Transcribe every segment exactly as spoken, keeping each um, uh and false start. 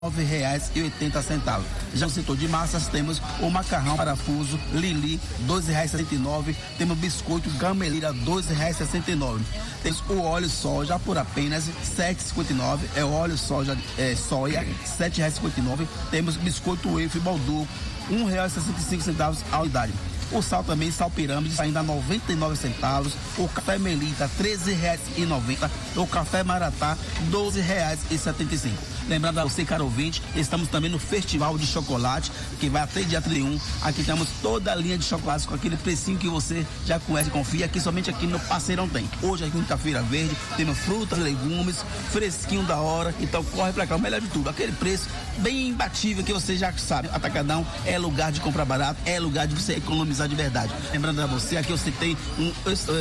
nove reais e oitenta centavos. Já no setor de massas temos o macarrão parafuso Lili, doze reais e sessenta e nove centavos. Temos o biscoito Gamelira, doze reais e sessenta e nove centavos. Temos o óleo soja por apenas sete reais e cinquenta e nove centavos. É o óleo soja é, soia, sete reais e cinquenta e nove centavos. Temos biscoito wafer Baldu, um real e sessenta e cinco centavos a unidade. O sal também, sal pirâmide, saindo a noventa e nove centavos. O café Melita, treze reais e noventa centavos. O café Maratá, doze reais e setenta e cinco centavos. Lembrando a você, caro ouvinte, estamos também no Festival de Chocolate, que vai até dia trinta e um. Aqui temos toda a linha de chocolates com aquele precinho que você já conhece e confia. Aqui somente aqui no Parceirão tem. Hoje, aqui na Feira Verde, temos frutas, legumes, fresquinho da hora. Então corre pra cá, o melhor de tudo, aquele preço bem imbatível que você já sabe. Atacadão é lugar de comprar barato, é lugar de você economizar de verdade. Lembrando a você, aqui você tem um,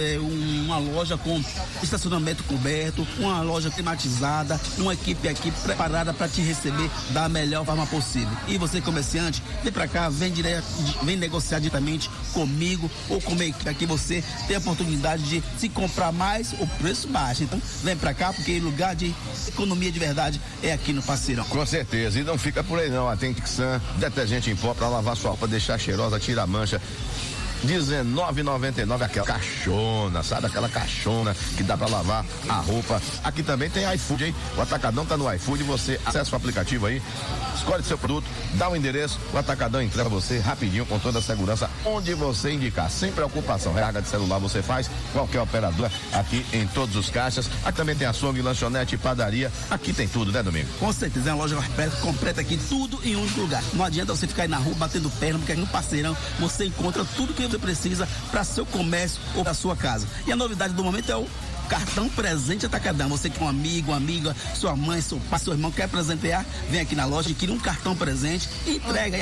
uma loja com estacionamento coberto, uma loja climatizada, uma equipe aqui preparada para te receber da melhor forma possível. E você, comerciante, vem para cá, vem, direto, vem negociar diretamente comigo ou com a equipe. Aqui você tem a oportunidade de se comprar mais, o preço baixo. Então vem para cá, porque lugar de economia de verdade é aqui no Parceirão. Com certeza, e não fica por aí não, tem Tixan, detergente em pó para lavar sua roupa, deixar cheirosa, tira a mancha. dezenove reais e noventa e nove centavos, aquela caixona, sabe? Aquela caixona que dá pra lavar a roupa. Aqui também tem iFood, hein? O Atacadão tá no iFood, você acessa o aplicativo aí, escolhe seu produto, dá o endereço, o Atacadão entrega você rapidinho, com toda a segurança, onde você indicar, sem preocupação. Recarga de celular você faz, qualquer operador aqui em todos os caixas. Aqui também tem açougue, lanchonete, padaria, aqui tem tudo, né, Domingo? Com certeza, é uma loja completa aqui, tudo em um único lugar. Não adianta você ficar aí na rua batendo perna, porque aqui no Parceirão você encontra tudo que você precisa para seu comércio ou para sua casa. E a novidade do momento é o cartão presente Atacadão. Você que é um amigo, uma amiga, sua mãe, seu pai, seu irmão quer presentear, vem aqui na loja, adquire um cartão presente e entrega